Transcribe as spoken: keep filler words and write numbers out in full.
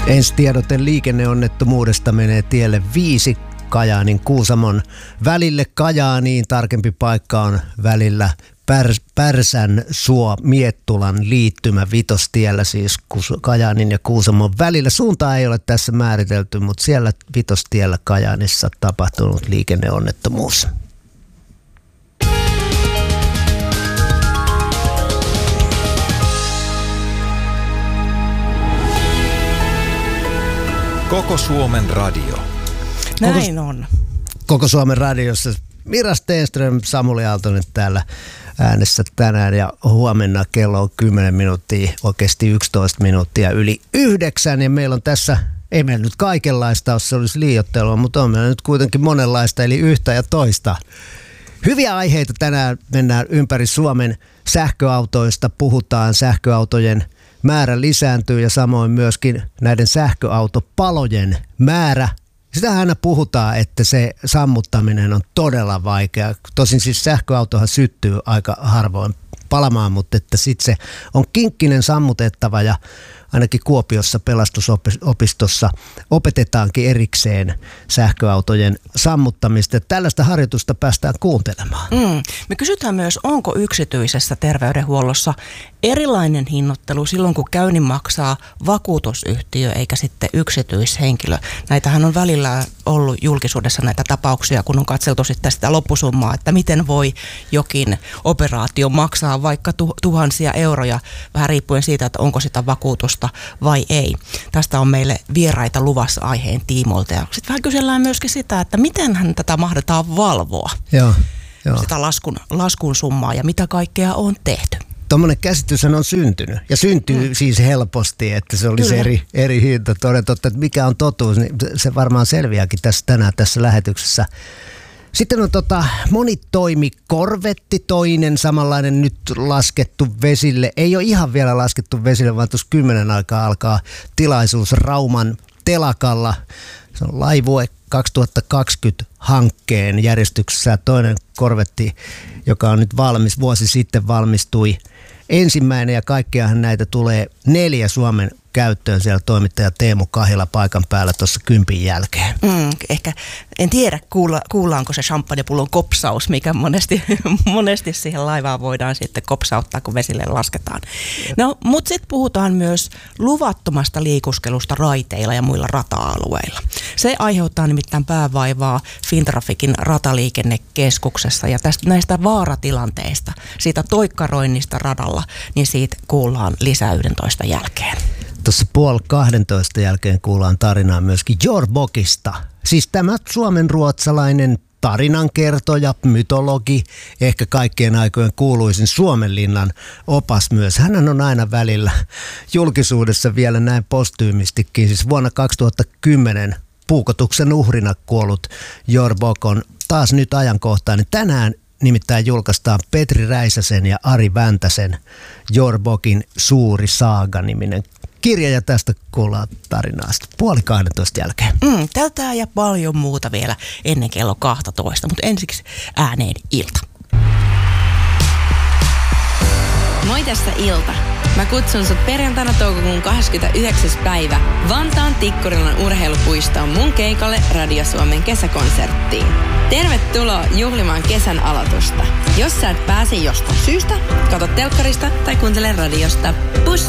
Ensitiedote liikenneonnettomuudesta menee tielle viisi Kajaanin Kuusamon välille Kajaaniin. Tarkempi paikka on välillä Pär, Pärsän suo Miettulan liittymä Vitostiellä, siis Kajaanin ja Kuusamon välillä. Suuntaa ei ole tässä määritelty, mutta siellä Vitostiellä Kajaanissa tapahtunut liikenneonnettomuus. Koko Suomen radio. Näin on. Koko Suomen radiossa Mira Stenström, Samuli Aaltonen täällä äänessä tänään ja huomenna kello on kymmenen minuuttia, oikeasti yksitoista minuuttia yli yhdeksän ja meillä on tässä, ei meillä nyt kaikenlaista, jos se olisi liioittelua, mutta on meillä nyt kuitenkin monenlaista eli yhtä ja toista. Hyviä aiheita tänään, mennään ympäri Suomen sähköautoista, puhutaan sähköautojen määrä lisääntyy ja samoin myöskin näiden sähköautopalojen määrä. Sitähän aina puhutaan, että se sammuttaminen on todella vaikea. Tosin siis sähköautohan syttyy aika harvoin palamaan, mutta että sitten se on kinkkinen sammutettava ja ainakin Kuopiossa pelastusopistossa opetetaankin erikseen sähköautojen sammuttamista. Tällaista harjoitusta päästään kuuntelemaan. Mm. Me kysytään myös, onko yksityisessä terveydenhuollossa erilainen hinnoittelu silloin, kun käynnin maksaa vakuutusyhtiö eikä sitten yksityishenkilö. Näitähän on välillä ollut julkisuudessa näitä tapauksia, kun on katseltu sitten sitä loppusummaa, että miten voi jokin operaatio maksaa vaikka tuhansia euroja, vähän riippuen siitä, että onko sitä vakuutusta vai ei. Tästä on meille vieraita luvassa aiheen tiimoilta. Ja sitten vähän kysellään myöskin sitä, että mitenhän tätä mahdetaan valvoa. Joo, joo. Sitä laskun, laskun summaa ja mitä kaikkea on tehty. Tuommoinen käsityshän on syntynyt ja syntyy mm. siis helposti, että se olisi eri, eri hinta. Toden totta, että mikä on totuus, niin se varmaan selviääkin tässä tänään tässä lähetyksessä. Sitten on tota monitoimikorvetti, toinen samanlainen nyt laskettu vesille. Ei ole ihan vielä laskettu vesille, vaan tuossa kymmenen aikaa alkaa tilaisuus Rauman telakalla. Se on Laivue kaksituhattakaksikymmentä hankkeen järjestyksessä. Toinen korvetti, joka on nyt valmis, vuosi sitten valmistui ensimmäinen ja kaikkiahan näitä tulee neljä Suomen käyttöön siellä toimittaja Teemu Kahila paikan päällä tuossa kympin jälkeen. Mm, ehkä en tiedä, kuulla, kuullaanko se champagnepullon kopsaus, mikä monesti, monesti siihen laivaan voidaan sitten kopsauttaa, kun vesille lasketaan. No, mutta sitten puhutaan myös luvattomasta liikuskelusta raiteilla ja muilla rata-alueilla. Se aiheuttaa nimittäin päävaivaa Fintrafikin rataliikennekeskuksessa ja tästä, näistä vaaratilanteista, siitä toikkaroinnista radalla, niin siitä kuullaan lisää yhdentoista jälkeen. Tuossa puoli kahdentoista jälkeen kuullaan tarinaa myöskin Jorbokista. Siis tämä suomenruotsalainen tarinankertoja, mytologi, ehkä kaikkien aikojen kuuluisin Suomenlinnan opas myös. Hänhän on aina välillä julkisuudessa vielä näin postyymistikin. Siis vuonna kaksituhattakymmenen puukotuksen uhrina kuollut Jorbok on taas nyt ajankohtainen. Tänään nimittäin julkaistaan Petri Räisäsen ja Ari Väntäsen Jorbokin suuri saaga-niminen kirja ja tästä kuullaan tarinaa puoli kahdentoista jälkeen. Mm, tältä ja paljon muuta vielä ennen kello kaksitoista, mutta ensiksi ääneen Ilta. Moi tässä Ilta. Mä kutsun sut perjantaina toukokuun kahdeskymmenesyhdeksäs päivä Vantaan Tikkurilan urheilupuistoon mun keikalle Radio Suomen kesäkonserttiin. Tervetuloa juhlimaan kesän aloitusta. Jos sä et pääse jostain syystä, kato telkkarista tai kuuntele radiosta. Pus!